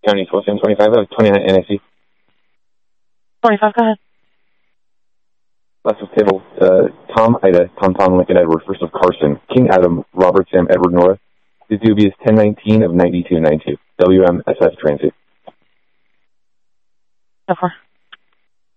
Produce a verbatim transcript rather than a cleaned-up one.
County twelve seven twenty-five, uh, twenty-nine N A C. twenty-five, go ahead. Last of table, uh, Tom, Ida, Tom, Tom, Lincoln, Edward, first of Carson, King, Adam, Robert, Sam, Edward, Nora. The Doobie is ten nineteen of ninety-two ninety-two. W M S S Transit. So far.